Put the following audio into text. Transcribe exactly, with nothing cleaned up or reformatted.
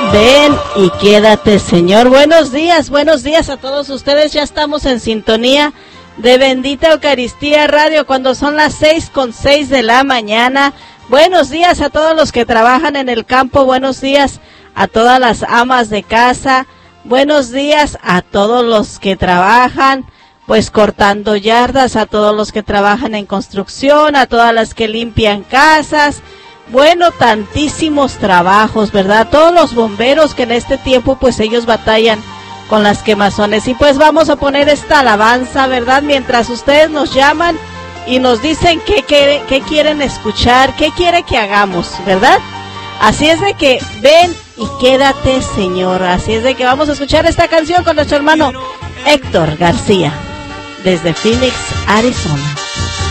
Ven y quédate, Señor. Buenos días, buenos días a todos ustedes. Ya estamos en sintonía de Bendita Eucaristía Radio cuando son las seis con seis de la mañana. Buenos días a todos los que trabajan en el campo. Buenos días a todas las amas de casa. Buenos días a todos los que trabajan, pues cortando yardas, a todos los que trabajan en construcción, a todas las que limpian casas. Bueno, tantísimos trabajos, ¿verdad? Todos los bomberos que en este tiempo, pues ellos batallan con las quemazones. Y pues vamos a poner esta alabanza, ¿verdad? Mientras ustedes nos llaman y nos dicen qué, qué, qué quieren escuchar, qué quiere que hagamos, ¿verdad? Así es de que ven y quédate, Señor. Así es de que vamos a escuchar esta canción con nuestro hermano Héctor García, desde Phoenix, Arizona.